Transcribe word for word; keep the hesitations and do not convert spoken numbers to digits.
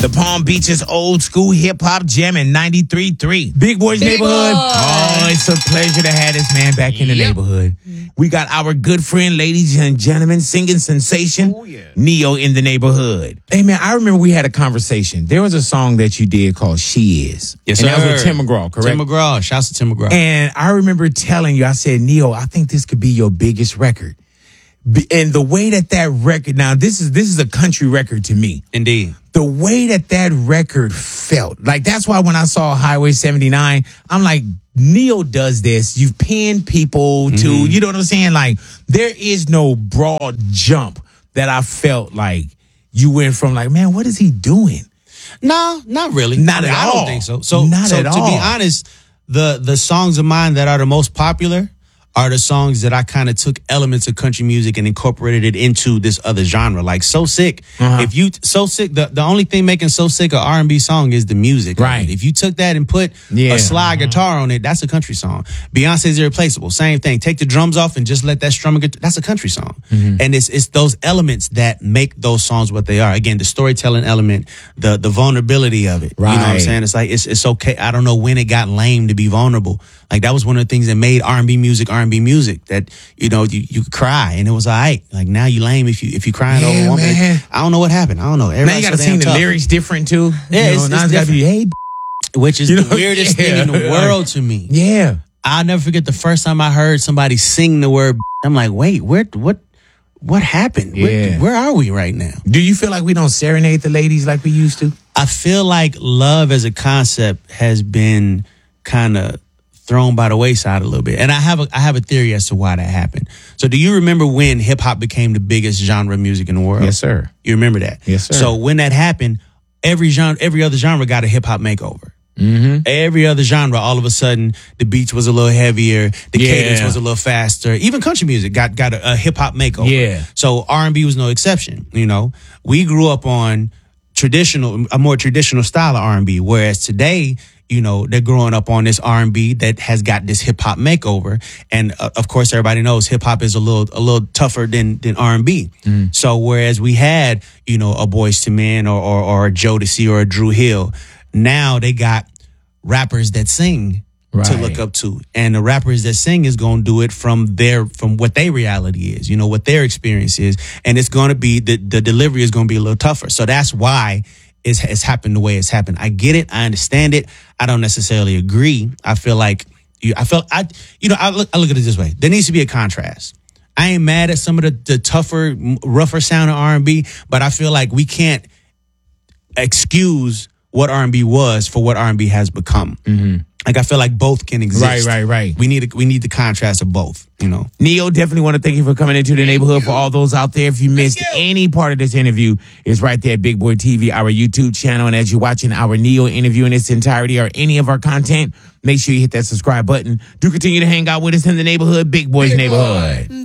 The Palm Beaches old school hip hop jam in ninety-three point three. Big Boys Big Neighborhood. Boy. Oh, it's a pleasure to have this man back in the Yep. neighborhood. We got our good friend, ladies and gentlemen, singing sensation, Oh, yeah. Neo in the neighborhood. Hey, man, I remember we had a conversation. There was a song that you did called She Is. Yes, and that was sir. with Tim McGraw, correct? Tim McGraw. Shouts to Tim McGraw. And I remember telling you, I said, Neo, I think this could be your biggest record. Be- And the way that that record, now this is this is a country record to me. Indeed. The way that that record felt, like that's why when I saw Highway seventy-nine, I'm like, Neo does this. You've pinned people to, Mm-hmm. you know what I'm saying? Like there is no broad jump that I felt like you went from like, man, what is he doing? No, not really. Not I mean, at I all. don't think so. So, Not so at to all. be honest, the the songs of mine that are the most popular are the songs that I kind of took elements of country music and incorporated it into this other genre. Like So Sick. Uh-huh. If you So Sick, the, the only thing making So Sick an R and B song is the music. of Right. it. If you took that and put Yeah. a slide guitar on it, that's a country song. Beyonce's Irreplaceable. Same thing. Take the drums off and just let that strumming guitar. That's a country song. Mm-hmm. And it's it's those elements that make those songs what they are. Again, the storytelling element, the the vulnerability of it. You know what I'm Right. saying? It's like it's it's okay. I don't know when it got lame to be vulnerable. Like that was one of the things that made R and B music R and B music. That you know you you could cry and it was all right. Like now you lame if you if you crying over Yeah, a woman. man. I don't know what happened. I don't know. Now you Everybody's got to so sing damn the tough. lyrics different too. Yeah, You know, it's- now it's gotta be, hey, b- which is You the know, weirdest yeah. thing in the world to me. yeah. I'll never forget the first time I heard somebody sing the word. I'm like, wait, where what what happened? Yeah. Where, where are we right now? Do you feel like we don't serenade the ladies like we used to? I feel like love as a concept has been kind of thrown by the wayside a little bit. And I have a I have a theory as to why that happened. So do you remember when hip hop became the biggest genre of music in the world? Yes, sir. You remember that? Yes, sir. So when that happened, every genre every other genre got a hip hop makeover. Mm-hmm. Every other genre, all of a sudden, the beats was a little heavier, the Yeah. cadence was a little faster. Even country music got got a, a hip hop makeover. Yeah. So R and B was no exception. You know, we grew up on traditional, a more traditional style of R and B, whereas today, you know, they're growing up on this R and B that has got this hip hop makeover, and uh, of course, everybody knows hip hop is a little a little tougher than than R and B. Mm. So whereas we had, you know, a Boyz two Men or or, or a Jodeci or a Drew Hill, now they got rappers that sing to Right. look up to, and the rappers that sing is going to do it from their from what their reality is, you know, what their experience is, and it's going to be the the delivery is going to be a little tougher. So that's why it's, it's happened the way it's happened. I get it, I understand it. I don't necessarily agree. I feel like you. I feel I. You know, I look. I look at it this way. There needs to be a contrast. I ain't mad at some of the, the tougher, rougher sound of R and B, but I feel like we can't excuse what R and B was for what R and B has become. Mm-hmm. Like I feel like both can exist. Right, right, right. We need a, we need the contrast of both. You know. Neo, definitely want to thank you for coming into the neighborhood. For all those out there, if you missed any part of this interview, it's right there at Big Boy T V, our YouTube channel. And as you're watching our Neo interview in its entirety or any of our content, make sure you hit that subscribe button. Do continue to hang out with us in the neighborhood, Big Boy's Neighborhood.